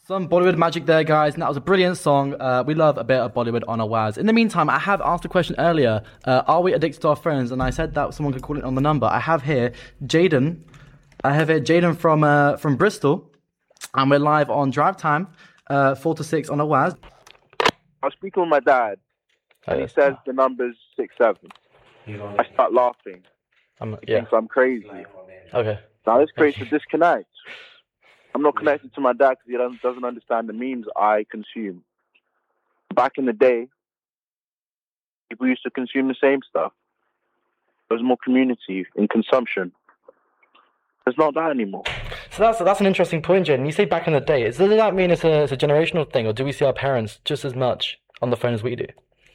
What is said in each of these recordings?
Some Bollywood magic there, guys, and that was a brilliant song. We love a bit of Bollywood on our WAS. In the meantime, I have asked a question earlier, are we addicted to our phones? And I said that someone could call it on the number. I have here Jaden. I have here Jaden from Bristol, and we're live on Drive Time, 4 to 6 on our WAS. I was speaking with my dad, and he says the number's 67. I start laughing. He thinks I'm crazy. Okay. Now this creates a disconnect. I'm not connected to my dad because he doesn't understand the memes I consume. Back in the day, people used to consume the same stuff. There was more community in consumption. There's not that anymore. So that's an interesting point, Jen. You say back in the day. Does that mean it's a generational thing, or do we see our parents just as much on the phone as we do?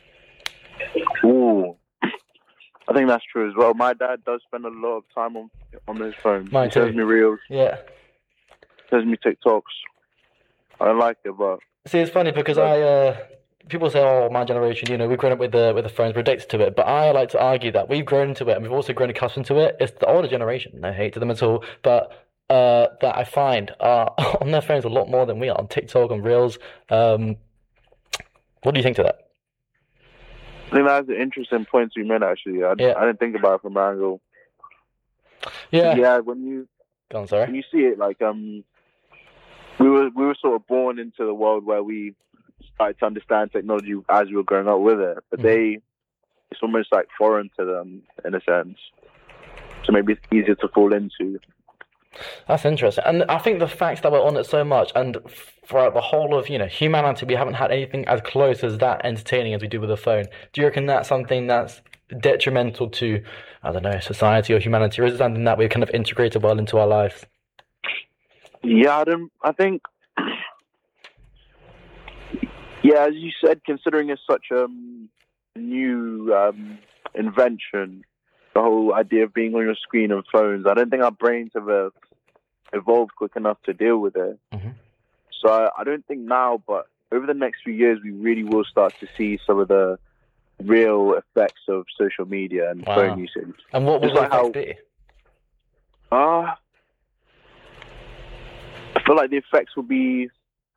Ooh, I think that's true as well. My dad does spend a lot of time on his phone. Mine too. He shows me reels. Yeah. Sends me TikToks. I don't like it, but see, it's funny because people say, "Oh, my generation, we've grown up with the phones, we're addicted to it." But I like to argue that we've grown into it, and we've also grown accustomed to it. It's the older generation. No hate to them at all, but that I find are on their phones a lot more than we are on TikTok and Reels. What do you think to that? I think that's an interesting point you made. Actually, I didn't think about it from that angle. Yeah. Yeah. When you see it, like we were sort of born into the world where we started to understand technology as we were growing up with it, but it's almost like foreign to them in a sense. So maybe it's easier to fall into. That's interesting, and I think the fact that we're on it so much, and throughout the whole of humanity, we haven't had anything as close as that entertaining as we do with the phone. Do you reckon that's something that's detrimental to, I don't know, society or humanity, or is it something that we've kind of integrated well into our lives? Yeah, I think, as you said, considering it's such a new invention, the whole idea of being on your screen and phones, I don't think our brains have evolved quick enough to deal with it. Mm-hmm. So I don't think now, but over the next few years, we really will start to see some of the real effects of social media and phone usage. And what will the effects be? I feel like the effects will be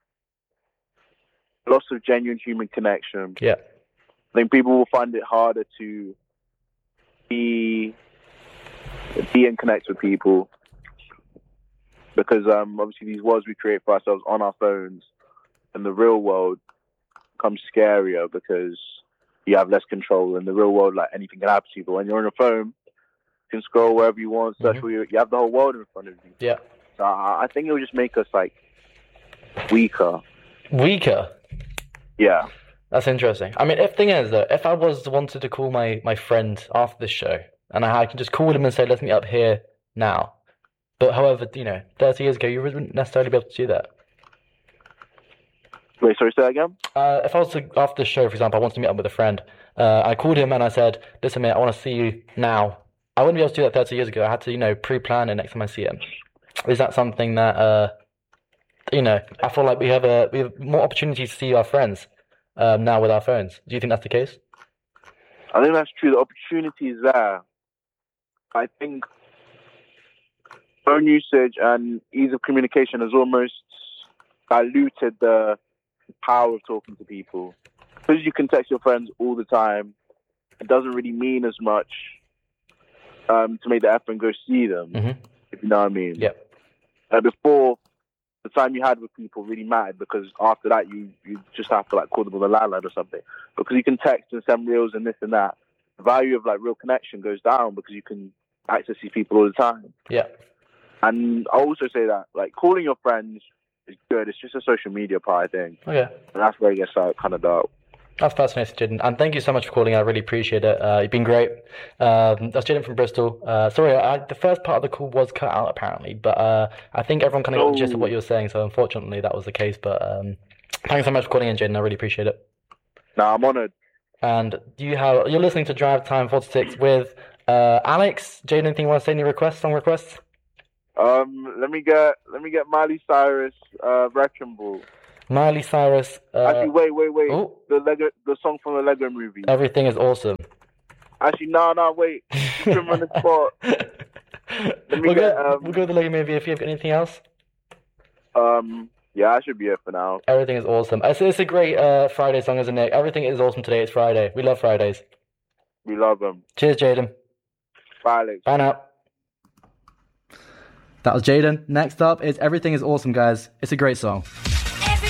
loss of genuine human connection. Yeah. I think people will find it harder to be and connect with people because obviously these worlds we create for ourselves on our phones and the real world becomes scarier because you have less control. In the real world, like anything can happen to you, but when you're on your phone, you can scroll wherever you want, search for you have the whole world in front of you. Yeah. So I think it will just make us like weaker. Weaker? Yeah. That's interesting. I mean, thing is though, if I wanted to call my friend after this show, and I can just call him and say, let's meet up here now. But however, 30 years ago, you wouldn't necessarily be able to do that. Wait, sorry, say that again? If I was after the show, for example, I wanted to meet up with a friend, I called him and I said, listen, mate, I want to see you now. I wouldn't be able to do that 30 years ago. I had to, pre-plan it next time I see him. Is that something that, I feel like we have more opportunities to see our friends now with our phones. Do you think that's the case? I think that's true. The opportunity is there. I think phone usage and ease of communication has almost diluted the power of talking to people. Because you can text your friends all the time, it doesn't really mean as much to make the effort and go see them, if you know what I mean. Yeah. Before, the time you had with people really mattered because after that you just have to call them on the landline or something. Because you can text and send reels and this and that. The value of real connection goes down because you can access these people all the time. Yeah. And I also say that calling your friends is good. It's just a social media part, I think. Okay. And that's where it gets kind of dark. That's fascinating, Jaden. And thank you so much for calling. I really appreciate it. You've been great. That's Jaden from Bristol. Sorry, the first part of the call was cut out apparently, but I think everyone kind of got the gist of what you were saying. So unfortunately, that was the case. But thanks so much for calling in, Jaden. I really appreciate it. No, I'm honoured. And you're listening to Drive Time 46 with Alex. Jaden, anything you want to say? Any song requests? Let me get Miley Cyrus, Wrecking Ball. Miley Cyrus. Actually, wait. Oh. The song from the Lego Movie. Everything is awesome. Actually, no, wait. Put him on the spot. We'll go with the Lego Movie if you have anything else. Yeah, I should be it for now. Everything is awesome. It's a great Friday song, isn't it? Everything is awesome today. It's Friday. We love Fridays. We love them. Cheers, Jaden. Bye, Alex. Bye now. That was Jaden. Next up is Everything is Awesome, guys. It's a great song.